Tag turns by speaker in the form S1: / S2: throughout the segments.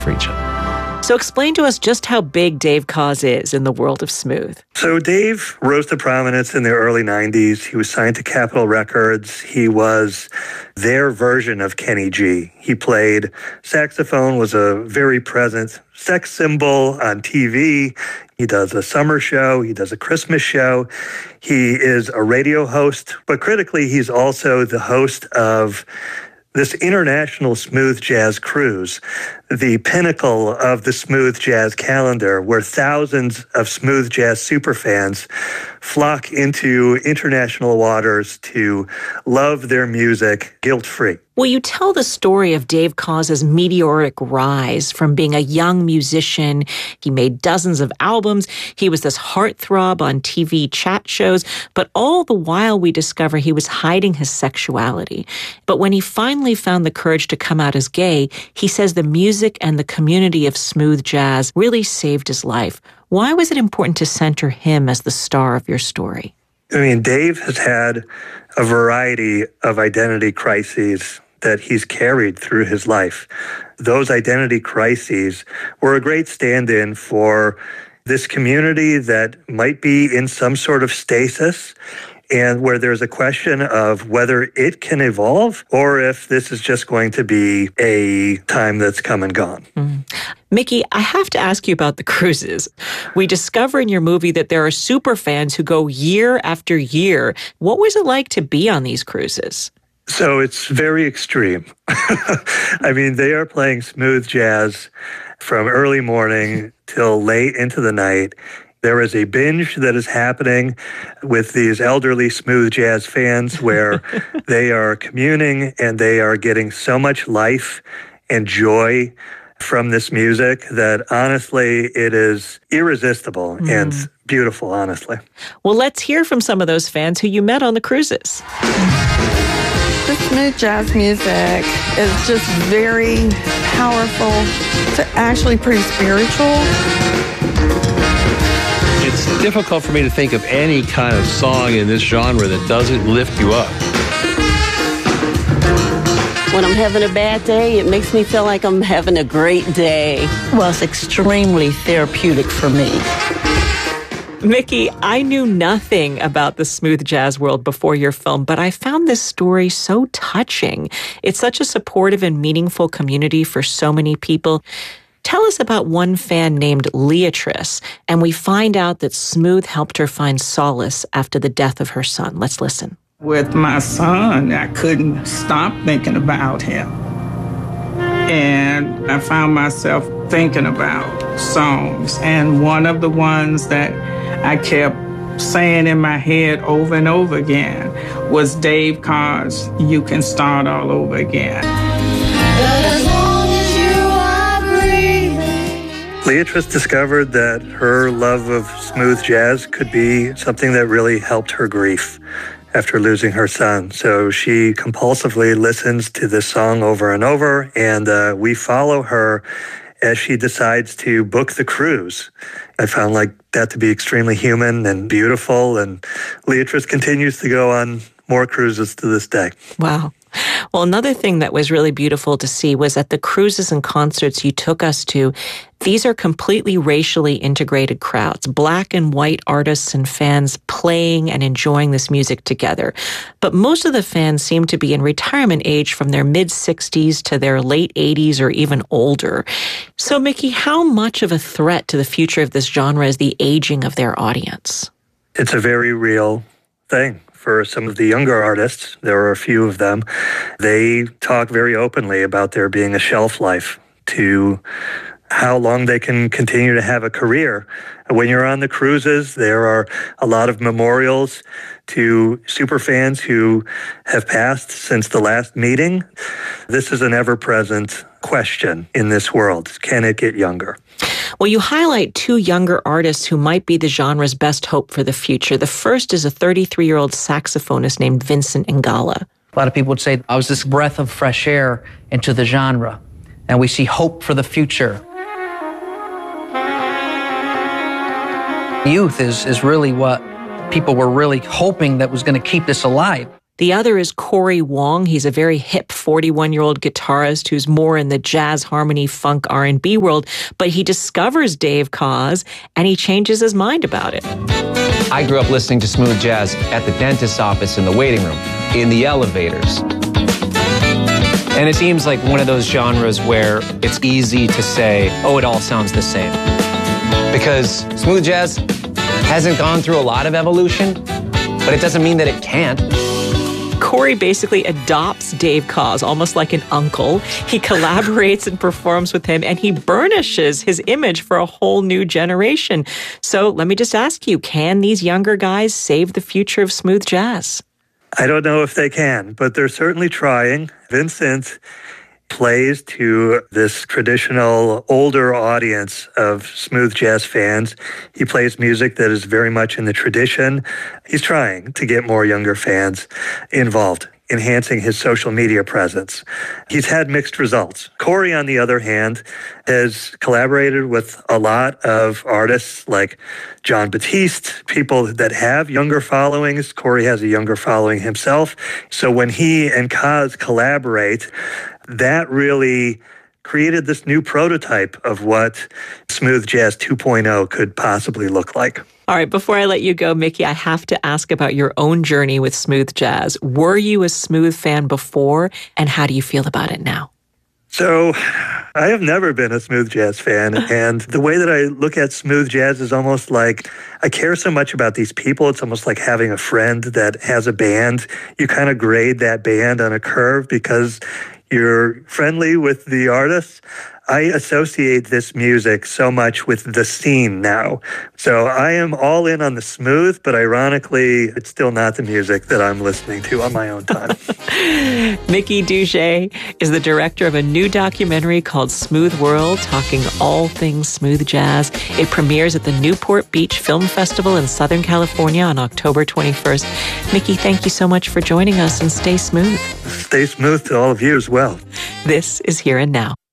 S1: for each other.
S2: So explain to us just how big Dave Koz is in the world of smooth.
S3: So Dave rose to prominence in the early 90s. He was signed to Capitol Records. He was their version of Kenny G. He played saxophone, was a very present sex symbol on TV. He does a summer show. He does a Christmas show. He is a radio host, but critically, he's also the host of this international smooth jazz cruise, the pinnacle of the smooth jazz calendar, where thousands of smooth jazz superfans flock into international waters to love their music guilt-free.
S2: Will you tell the story of Dave Koz's meteoric rise from being a young musician? He made dozens of albums. He was this heartthrob on TV chat shows, but all the while we discover he was hiding his sexuality. But when he finally found the courage to come out as gay, he says the music and the community of smooth jazz really saved his life. Why was it important to center him as the star of your story?
S3: I mean, Dave has had a variety of identity crises that he's carried through his life. Those identity crises were a great stand-in for this community that might be in some sort of stasis, and where there's a question of whether it can evolve or if this is just going to be a time that's come and gone.
S2: Mickey, I have to ask you about the cruises. We discover in your movie that there are super fans who go year after year. What was it like to be on these cruises?
S3: So it's very extreme. I mean, they are playing smooth jazz from early morning till late into the night. There is a binge that is happening with these elderly smooth jazz fans where they are communing and they are getting so much life and joy from this music that honestly it is irresistible and beautiful, honestly.
S2: Well, let's hear from some of those fans who you met on the cruises.
S4: The smooth jazz music is just very powerful. It's actually pretty spiritual.
S1: It's difficult for me to think of any kind of song in this genre that doesn't lift you up.
S5: When I'm having a bad day, it makes me feel like I'm having a great day. Well, it's extremely therapeutic for me.
S2: Mickey, I knew nothing about the smooth jazz world before your film, but I found this story so touching. It's such a supportive and meaningful community for so many people. Tell us about one fan named Leatrice, and we find out that Smooth helped her find solace after the death of her son. Let's listen.
S6: With my son, I couldn't stop thinking about him. And I found myself thinking about songs. And one of the ones that I kept saying in my head over and over again was Dave Koz, You Can Start All Over Again.
S3: Leatrice discovered that her love of smooth jazz could be something that really helped her grief after losing her son. So she compulsively listens to this song over and over, and we follow her as she decides to book the cruise. I found like that to be extremely human and beautiful, and Leatrice continues to go on more cruises to this day.
S2: Wow. Well, another thing that was really beautiful to see was at the cruises and concerts you took us to, these are completely racially integrated crowds, black and white artists and fans playing and enjoying this music together. But most of the fans seem to be in retirement age from their mid-60s to their late 80s or even older. So, Mickey, how much of a threat to the future of this genre is the aging of their audience?
S3: It's a very real thing. For some of the younger artists, there are a few of them, they talk very openly about there being a shelf life to how long they can continue to have a career. When you're on the cruises, there are a lot of memorials to superfans who have passed since the last meeting. This is an ever-present question in this world. Can it get younger?
S2: Well, you highlight two younger artists who might be the genre's best hope for the future. The first is a 33-year-old saxophonist named Vincent Ingala.
S7: A lot of people would say I was this breath of fresh air into the genre, and we see hope for the future. Youth is really what people were really hoping that was going to keep this alive.
S2: The other is Corey Wong. He's a very hip 41-year-old guitarist who's more in the jazz, harmony, funk, R&B world, but he discovers Dave Koz and he changes his mind about it.
S8: I grew up listening to smooth jazz at the dentist's office, in the waiting room, in the elevators. And it seems like one of those genres where it's easy to say, oh, it all sounds the same. Because smooth jazz hasn't gone through a lot of evolution, but it doesn't mean that it can't.
S2: Corey basically adopts Dave Koz, almost like an uncle. He collaborates and performs with him, and he burnishes his image for a whole new generation. So let me just ask you, can these younger guys save the future of smooth jazz?
S3: I don't know if they can, but they're certainly trying. Vincent plays to this traditional older audience of smooth jazz fans. He plays music that is very much in the tradition. He's trying to get more younger fans involved, enhancing his social media presence. He's had mixed results. Corey, on the other hand, has collaborated with a lot of artists like Jon Batiste, people that have younger followings. Corey has a younger following himself. So when he and Koz collaborate, that really created this new prototype of what Smooth Jazz 2.0 could possibly look like.
S2: All right, before I let you go, Mickey, I have to ask about your own journey with smooth jazz. Were you a smooth fan before, and how do you feel about it now?
S3: So I have never been a smooth jazz fan, and the way that I look at smooth jazz is almost like I care so much about these people. It's almost like having a friend that has a band. You kind of grade that band on a curve because you're friendly with the artists. I associate this music so much with the scene now. So I am all in on the smooth, but ironically, it's still not the music that I'm listening to on my own time.
S2: Mickey Duché is the director of a new documentary called Smooth World, talking all things smooth jazz. It premieres at the Newport Beach Film Festival in Southern California on October 21st. Mickey, thank you so much for joining us, and stay smooth.
S3: Stay smooth to all of you as well.
S2: This is Here and Now.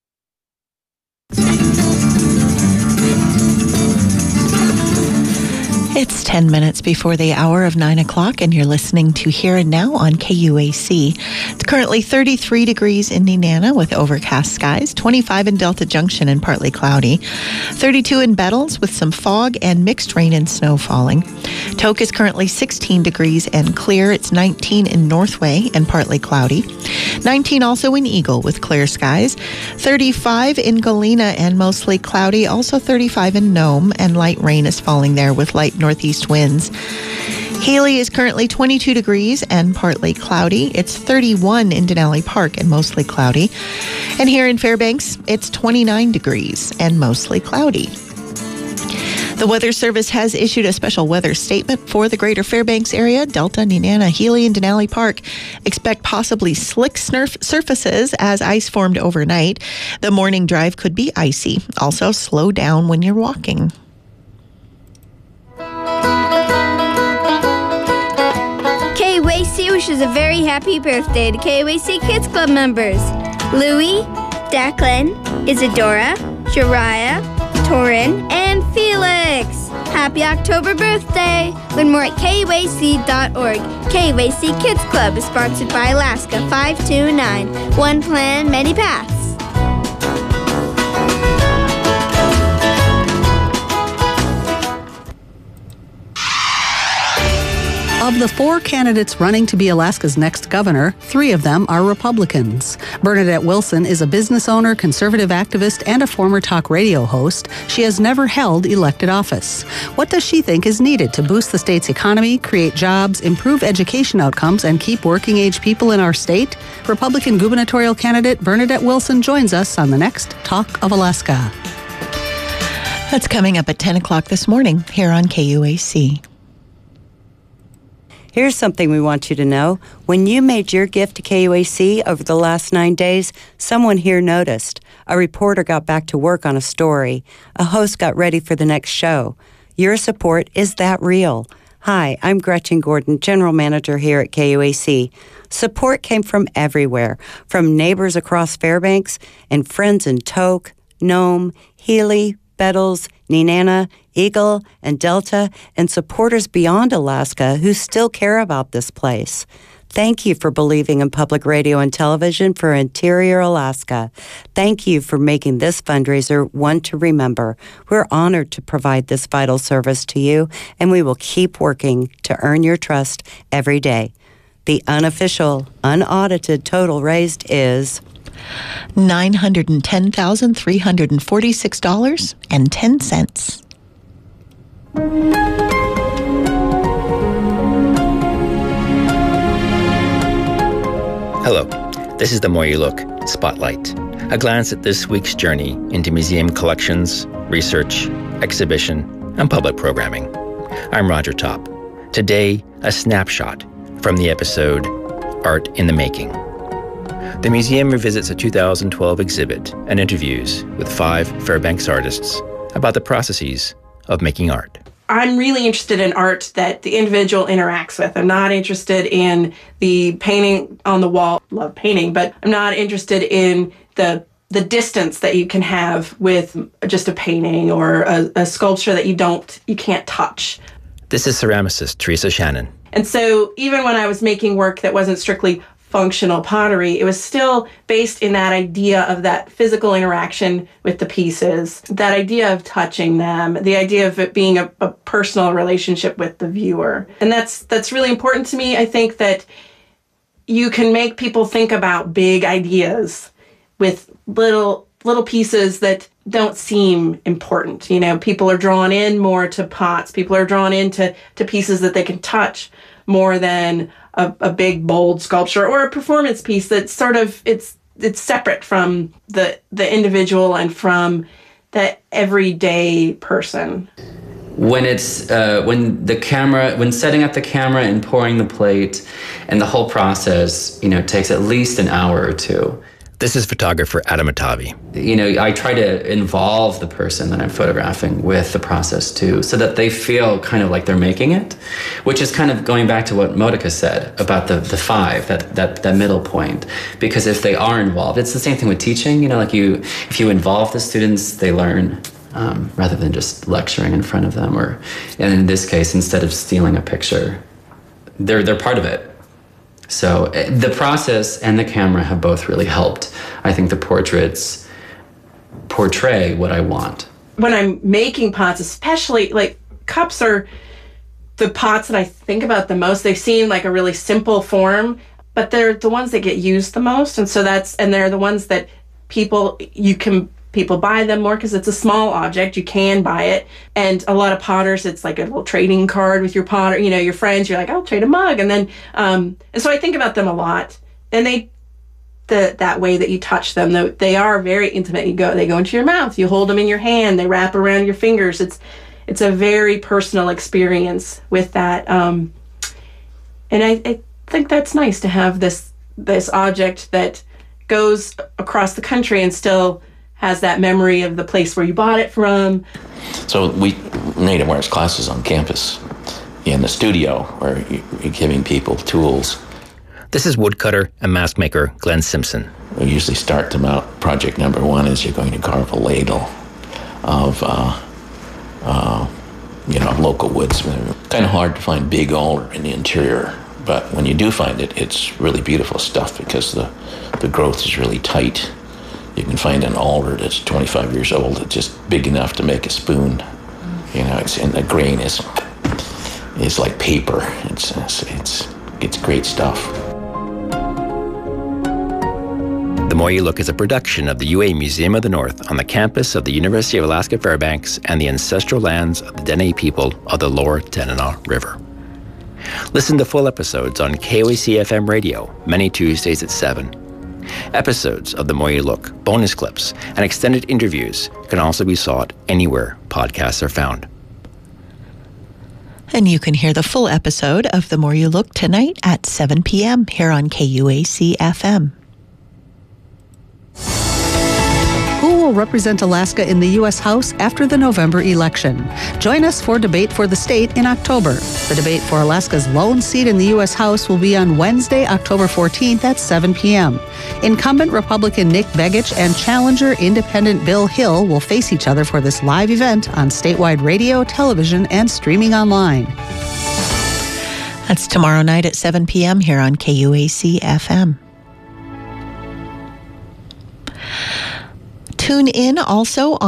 S9: It's 10 minutes before the hour of 9 o'clock, and you're listening to Here and Now on KUAC. It's currently 33 degrees in Nenana with overcast skies, 25 in Delta Junction and partly cloudy, 32 in Bettles with some fog and mixed rain and snow falling. Tok is currently 16 degrees and clear. It's 19 in Northway and partly cloudy, 19 also in Eagle with clear skies, 35 in Galena and mostly cloudy, also 35 in Nome, and light rain is falling there with light northeast winds. Healy is currently 22 degrees and partly cloudy. It's 31 in Denali Park and mostly cloudy. And here in Fairbanks, it's 29 degrees and mostly cloudy. The Weather Service has issued a special weather statement for the greater Fairbanks area. Delta, Nenana, Healy, and Denali Park expect possibly slick surfaces as ice formed overnight. The morning drive could be icy. Also, slow down when you're walking.
S10: KUAC wishes a very happy birthday to KUAC Kids Club members. Louie, Declan, Isadora, Jariah, Torin, and Felix. Happy October birthday! Learn more at KUAC.org. KUAC Kids Club is sponsored by Alaska 529. One plan, many paths.
S11: Of the 4 candidates running to be Alaska's next governor, 3 of them are Republicans. Bernadette Wilson is a business owner, conservative activist, and a former talk radio host. She has never held elected office. What does she think is needed to boost the state's economy, create jobs, improve education outcomes, and keep working-age people in our state? Republican gubernatorial candidate Bernadette Wilson joins us on the next Talk of Alaska.
S9: That's coming up at 10 o'clock this morning here on KUAC.
S12: Here's something we want you to know. When you made your gift to KUAC over the last 9 days, someone here noticed. A reporter got back to work on a story. A host got ready for the next show. Your support is that real. Hi, I'm Gretchen Gordon, General Manager here at KUAC. Support came from everywhere, from neighbors across Fairbanks and friends in Tok, Nome, Healy, Bettles, Nenana, Eagle, and Delta, and supporters beyond Alaska who still care about this place. Thank you for believing in public radio and television for Interior Alaska. Thank you for making this fundraiser one to remember. We're honored to provide this vital service to you, and we will keep working to earn your trust every day. The unofficial, unaudited total raised is
S9: $910,346.10.
S13: Hello, this is The More You Look Spotlight, a glance at this week's journey into museum collections, research, exhibition, and public programming. I'm Roger Topp. Today, a snapshot from the episode Art in the Making. The museum revisits a 2012 exhibit and interviews with 5 Fairbanks artists about the processes of making art.
S14: I'm really interested in art that the individual interacts with. I'm not interested in the painting on the wall. Love painting, but I'm not interested in the distance that you can have with just a painting or a sculpture that you can't touch.
S13: This is ceramicist Teresa Shannon.
S14: And so even when I was making work that wasn't strictly functional pottery, it was still based in that idea of that physical interaction with the pieces, that idea of touching them, the idea of it being a personal relationship with the viewer. And that's really important to me. I think that you can make people think about big ideas with little pieces that don't seem important. You know, people are drawn in more to pots. People are drawn into pieces that they can touch more than a big, bold sculpture or a performance piece that's sort of, it's separate from the individual and from the everyday person.
S15: When it's when setting up the camera and pouring the plate, and the whole process, takes at least an hour or two.
S13: This is photographer Adam Atavi.
S15: I try to involve the person that I'm photographing with the process too, so that they feel kind of like they're making it, which is kind of going back to what Modica said about the 5, that middle point. Because if they are involved, it's the same thing with teaching. If you involve the students, they learn rather than just lecturing in front of them, and in this case, instead of stealing a picture, they're part of it. So the process and the camera have both really helped. I think the portraits portray what I want.
S14: When I'm making pots, especially cups are the pots that I think about the most. They seem like a really simple form, but they're the ones that get used the most. And so they're the ones that people buy them more because it's a small object. You can buy it. And a lot of potters, it's like a little trading card with your potter, your friends. You're like, I'll trade a mug. And then, and so I think about them a lot. And that way that you touch them, they are very intimate. They go into your mouth. You hold them in your hand. They wrap around your fingers. It's a very personal experience with that. And I think that's nice to have this object that goes across the country and still has that memory of the place where you bought it from.
S16: So we made awareness classes on campus in the studio where you're giving people tools.
S13: This is woodcutter and mask maker Glenn Simpson.
S16: We usually start them out. Project number 1 is you're going to carve a ladle of local woods. Kind of hard to find big alder in the interior, but when you do find it, it's really beautiful stuff because the growth is really tight. You can find an alder that's 25 years old, that's just big enough to make a spoon. And the grain is like paper. It's great stuff.
S13: The More You Look is a production of the UA Museum of the North on the campus of the University of Alaska Fairbanks and the ancestral lands of the Dene people of the Lower Tanana River. Listen to full episodes on KOAC FM radio, many Tuesdays at 7. Episodes of The More You Look, bonus clips, and extended interviews can also be sought anywhere podcasts are found.
S9: And you can hear the full episode of The More You Look tonight at 7 p.m. here on KUAC FM.
S11: Who will represent Alaska in the U.S. House after the November election? Join us for Debate for the State in October. The debate for Alaska's lone seat in the U.S. House will be on Wednesday, October 14th at 7 p.m. Incumbent Republican Nick Begich and challenger Independent Bill Hill will face each other for this live event on statewide radio, television, and streaming online.
S9: That's tomorrow night at 7 p.m. here on KUAC FM. Tune in also